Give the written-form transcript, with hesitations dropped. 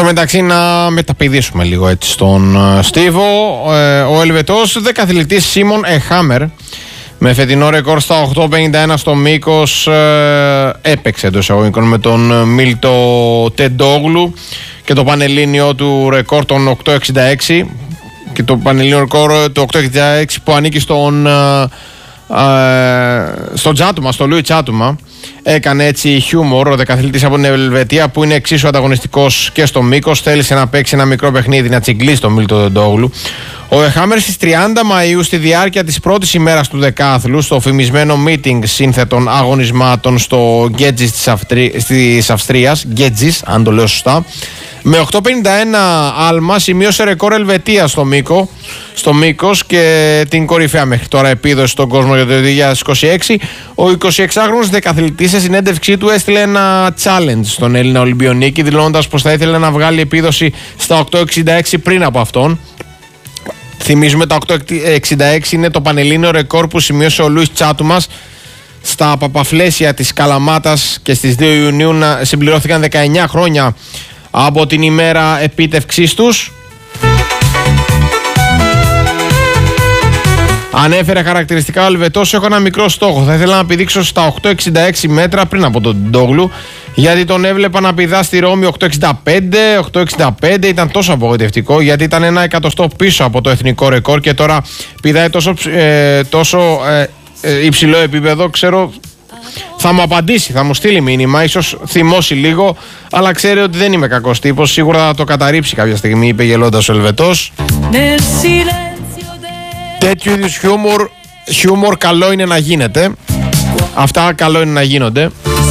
μεταξύ να μεταπηδήσουμε λίγο έτσι στον Στίβο. Ο Ελβετός δεκαθλητής Σίμον Εχάμερ με φετινό ρεκόρ στα 8.51 στο μήκος έπαιξε εντός εισαγωγικών με τον Μίλτο Τεντόγλου και το πανελλήνιο του ρεκόρ των 8.66 και το πανελλήνιο ρεκόρ του 8.66 που ανήκει στον Τσάτουμα, στο Λούι Τσάτουμα. Έκανε έτσι χιούμορ ο δεκαθλητής από την Ελβετία που είναι εξίσου ανταγωνιστικός και στο μήκος. Θέλησε να παίξει ένα μικρό παιχνίδι, να τσιγκλίσει τον Μίλτο Τεντόγλου. Ο Εχάμερ στις 30 Μαΐου, στη διάρκεια της πρώτης ημέρας του δεκάθλου, στο φημισμένο meeting σύνθετων αγωνισμάτων στο Γκέτζις της Αυστρίας, Γκέτζις, αν το λέω σωστά, με 8.51 άλμα σημείωσε ρεκόρ Ελβετία στο μήκος και την κορυφαία μέχρι τώρα επίδοση στον κόσμο για το 2026. Ο 26χρονος δεκαθλητής σε συνέντευξή του έστειλε ένα challenge στον Έλληνα Ολυμπιονίκη, δηλώνοντας πως θα ήθελε να βγάλει επίδοση στα 8.66 πριν από αυτόν. Θυμίζουμε τα 8.66 είναι το πανελλήνιο ρεκόρ που σημείωσε ο Λούις Τσάτουμας στα Παπαφλέσια της Καλαμάτας και στις 2 Ιουνίου συμπληρώθηκαν 19 χρόνια από την ημέρα επίτευξής τους. Ανέφερε χαρακτηριστικά ο Ελβετός: έχω ένα μικρό στόχο. Θα ήθελα να πηδήξω στα 8.66 μέτρα πριν από τον Ντόγλου, γιατί τον έβλεπα να πηδά στη Ρώμη 8.65. Ήταν τόσο απογοητευτικό, γιατί ήταν ένα εκατοστό πίσω από το εθνικό ρεκόρ και τώρα πηδάει τόσο υψηλό επίπεδο. Ξέρω, θα μου απαντήσει, θα μου στείλει μήνυμα, ίσως θυμώσει λίγο, αλλά ξέρει ότι δεν είμαι κακός τύπος. Σίγουρα θα το καταρρύψει κάποια στιγμή, είπε γελώντας ο Ελβετός. Τέτοιου είδους χιούμορ καλό είναι να γίνεται. Αυτά καλό είναι να γίνονται.